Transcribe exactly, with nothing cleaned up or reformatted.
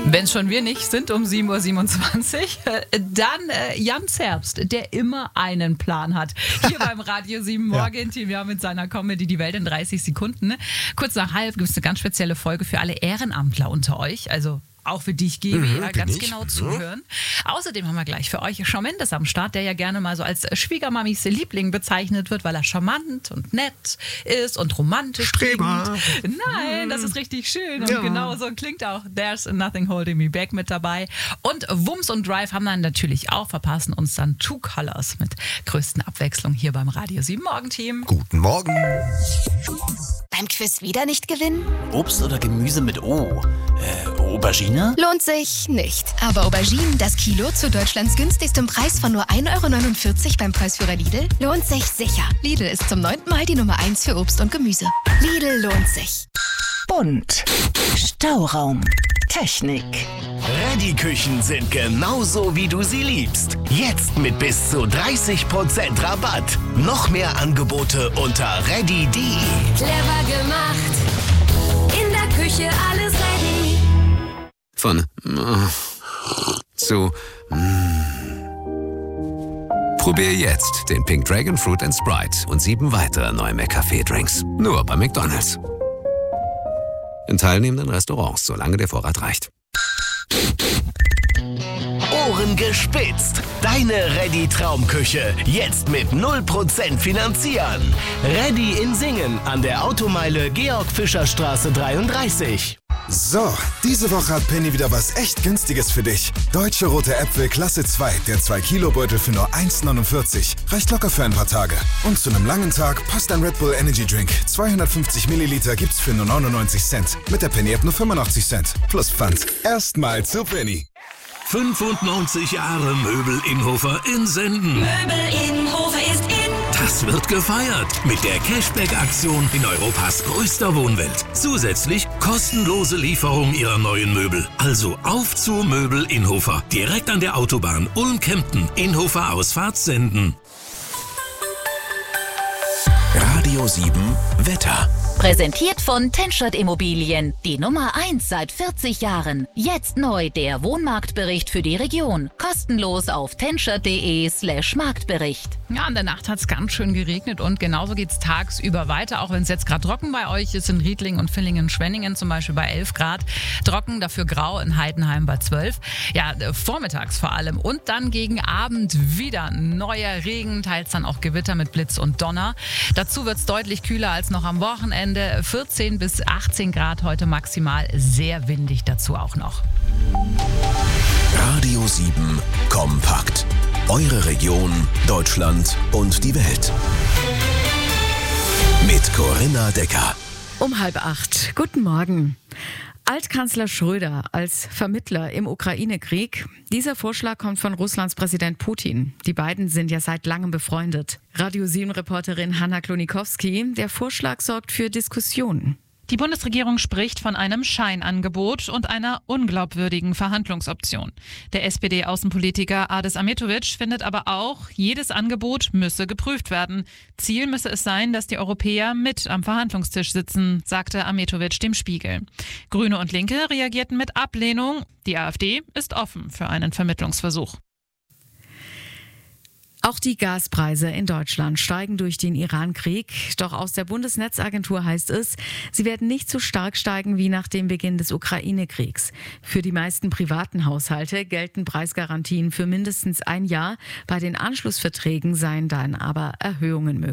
Wenn es schon wir nicht sind um sieben Uhr siebenundzwanzig, dann äh, Jan Zerbst, der immer einen Plan hat. Hier beim Radio sieben Morgenteam, ja, mit seiner Comedy Die Welt in dreißig Sekunden. Kurz nach halb gibt es eine ganz spezielle Folge für alle Ehrenamtler unter euch, also auch für dich, Gebi, Mhm, ja, ganz ich. genau Mhm. zuhören. Außerdem haben wir gleich für euch Shawn Mendes am Start, der ja gerne mal so als Schwiegermamis Liebling bezeichnet wird, weil er charmant und nett ist und romantisch Streber. klingt. Nein, das ist richtig schön. Und Ja. genau so klingt auch There's Nothing Holding Me Back mit dabei. Und Wumms und Drive haben dann natürlich auch, verpassen uns dann Two Colors mit größten Abwechslung hier beim Radio sieben Morgenteam. Guten Morgen. Beim Quiz wieder nicht gewinnen? Obst oder Gemüse mit O? Äh, Aubergine? Lohnt sich nicht. Aber Auberginen, das Kilo zu Deutschlands günstigstem Preis von nur ein Euro neunundvierzig beim Preisführer Lidl, lohnt sich sicher. Lidl ist zum neunten Mal die Nummer eins für Obst und Gemüse. Lidl lohnt sich. Bunt. Stauraum. Technik. Reddy-Küchen sind genauso, wie du sie liebst. Jetzt mit bis zu dreißig Prozent Rabatt. Noch mehr Angebote unter reddy punkt de. Clever gemacht. In der Küche alles ready. Von äh, zu mm. Probier jetzt den Pink Dragon Fruit and Sprite und sieben weitere neue McCafé-Drinks. Nur bei McDonald's. In teilnehmenden Restaurants, solange der Vorrat reicht. Ohren gespitzt. Deine Reddy-Traumküche. Jetzt mit null Prozent finanzieren. Reddy in Singen an der Automeile Georg-Fischer-Straße dreiunddreißig. So, diese Woche hat Penny wieder was echt Günstiges für dich. Deutsche rote Äpfel Klasse zwei, der zwei Kilo Beutel für nur eins neunundvierzig. Reicht locker für ein paar Tage. Und zu einem langen Tag passt ein Red Bull Energy Drink. zweihundertfünfzig Milliliter gibt's für nur neunundneunzig Cent. Mit der Penny App nur fünfundachtzig Cent. Plus Pfand. Erstmal zu Penny. fünfundneunzig Jahre Möbel Inhofer in Senden. Möbel in Hofe ist in. Das wird gefeiert mit der Cashback-Aktion in Europas größter Wohnwelt. Zusätzlich kostenlose Lieferung ihrer neuen Möbel. Also auf zu Möbel Inhofer. Direkt an der Autobahn Ulm-Kempten. Inhofer Ausfahrt Senden. Radio sieben Wetter. Präsentiert von Tenschert Immobilien, die Nummer eins seit vierzig Jahren. Jetzt neu der Wohnmarktbericht für die Region. Kostenlos auf tenschert punkt de slash Marktbericht. Ja, in der Nacht hat es ganz schön geregnet und genauso geht es tagsüber weiter, auch wenn es jetzt gerade trocken bei euch ist, in Riedling und Villingen-Schwenningen zum Beispiel bei elf Grad. Trocken, dafür grau in Heidenheim bei zwölf. Ja, vormittags vor allem. Und dann gegen Abend wieder neuer Regen, teils dann auch Gewitter mit Blitz und Donner. Dazu wird es deutlich kühler als noch am Wochenende. vierzehn bis achtzehn Grad heute maximal, sehr windig dazu auch noch. Radio sieben Kompakt. Eure Region, Deutschland und die Welt. Mit Corinna Decker. Um halb acht. Guten Morgen. Altkanzler Schröder als Vermittler im Ukraine-Krieg. Dieser Vorschlag kommt von Russlands Präsident Putin. Die beiden sind ja seit langem befreundet. Radio sieben-Reporterin Hanna Klonikowski. Der Vorschlag sorgt für Diskussionen. Die Bundesregierung spricht von einem Scheinangebot und einer unglaubwürdigen Verhandlungsoption. Der S P D-Außenpolitiker Adis Ametovic findet aber auch, jedes Angebot müsse geprüft werden. Ziel müsse es sein, dass die Europäer mit am Verhandlungstisch sitzen, sagte Ametovic dem Spiegel. Grüne und Linke reagierten mit Ablehnung. Die AfD ist offen für einen Vermittlungsversuch. Auch die Gaspreise in Deutschland steigen durch den Iran-Krieg. Doch aus der Bundesnetzagentur heißt es, sie werden nicht so stark steigen wie nach dem Beginn des Ukraine-Kriegs. Für die meisten privaten Haushalte gelten Preisgarantien für mindestens ein Jahr. Bei den Anschlussverträgen seien dann aber Erhöhungen möglich.